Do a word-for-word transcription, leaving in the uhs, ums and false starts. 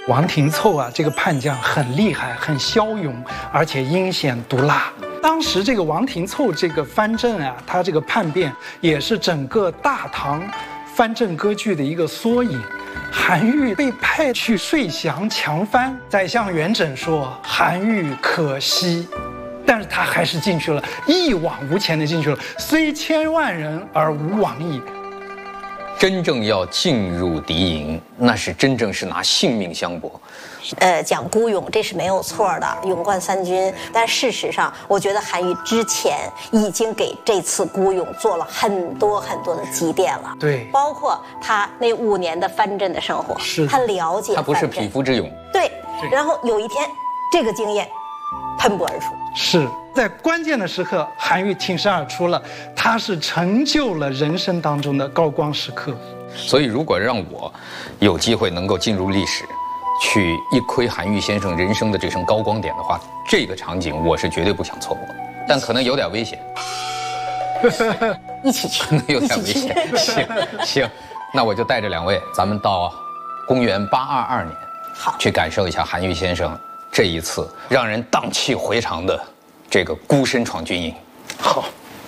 王廷凑啊，这个叛将很厉害，很骁勇，而且阴险毒辣。当时这个王廷凑这个藩镇啊，他这个叛变也是整个大唐藩镇割据的一个缩影。韩愈被派去遂降强藩，宰相元稹说韩愈可惜，但是他还是进去了，一往无前的进去了，虽千万人而无往矣。 真正要进入敌营，那是真正是拿性命相搏。 呃，讲孤勇这是没有错的，勇冠三军。但事实上，我觉得韩愈之前已经给这次孤勇做了很多很多的积淀了。 对， 包括他那五年的藩镇的生活， 是他了解藩镇， 他不是匹夫之勇。 对，然后有一天，这个经验喷薄而出。 是在关键的时刻，韩愈挺身而出了，他是成就了人生当中的高光时刻。 所以，如果让我有机会能够进入历史，去一窥韩愈先生人生的这声高光点的话，这个场景我是绝对不想错过，但可能有点危险。 一起去， 可能有点危险。行行，那我就带着两位，咱们到公元八二二年， 好， 去感受一下韩愈先生这一次让人荡气回肠的这个孤身闯军营。 好。